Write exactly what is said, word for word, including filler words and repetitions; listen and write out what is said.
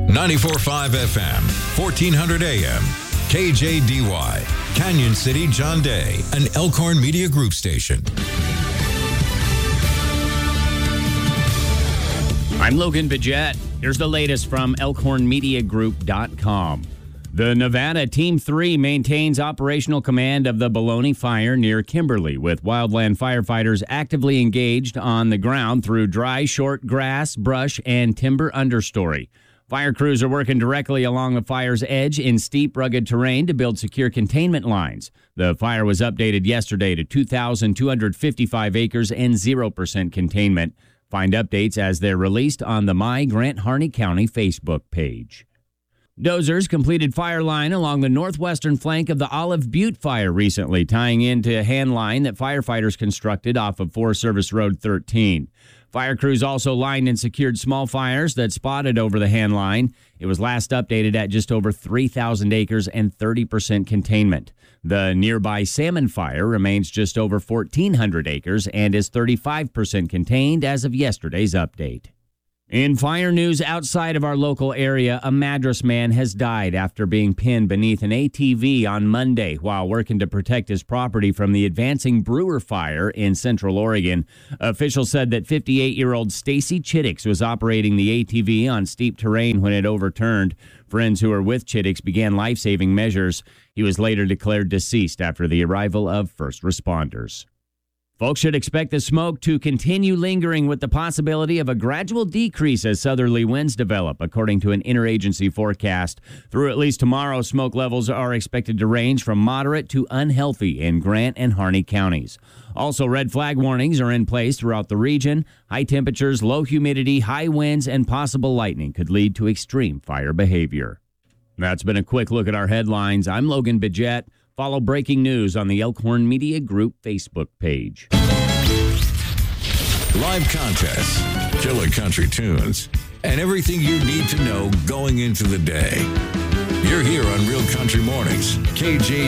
ninety-four point five F M, fourteen hundred A M, K J D Y, Canyon City, John Day, an Elkhorn Media Group station. I'm Logan Bidget. Here's the latest from Elkhorn Media Group dot com. The Nevada Team three maintains operational command of the Bologna Fire near Kimberly, with wildland firefighters actively engaged on the ground through dry, short grass, brush, and timber understory. Fire crews are working directly along the fire's edge in steep, rugged terrain to build secure containment lines. The fire was updated yesterday to two thousand two hundred fifty-five acres and zero percent containment. Find updates as they're released on the My Grant Harney County Facebook page. Dozers completed fire line along the northwestern flank of the Olive Butte fire recently, tying into a hand line that firefighters constructed off of Forest Service Road thirteen. Fire crews also lined and secured small fires that spotted over the hand line. It was last updated at just over three thousand acres and thirty percent containment. The nearby Salmon Fire remains just over fourteen hundred acres and is thirty-five percent contained as of yesterday's update. In fire news outside of our local area, a Madras man has died after being pinned beneath an A T V on Monday while working to protect his property from the advancing Brewer Fire in Central Oregon. Officials said that fifty-eight-year-old Stacy Chittix was operating the A T V on steep terrain when it overturned. Friends who were with Chittix began life-saving measures. He was later declared deceased after the arrival of first responders. Folks should expect the smoke to continue lingering with the possibility of a gradual decrease as southerly winds develop, according to an interagency forecast. Through at least tomorrow, smoke levels are expected to range from moderate to unhealthy in Grant and Harney counties. Also, red flag warnings are in place throughout the region. High temperatures, low humidity, high winds, and possible lightning could lead to extreme fire behavior. That's been a quick look at our headlines. I'm Logan Bidget. Follow breaking news on the Elkhorn Media Group Facebook page. Live contests, killer country tunes, and everything you need to know going into the day. You're here on Real Country Mornings, K J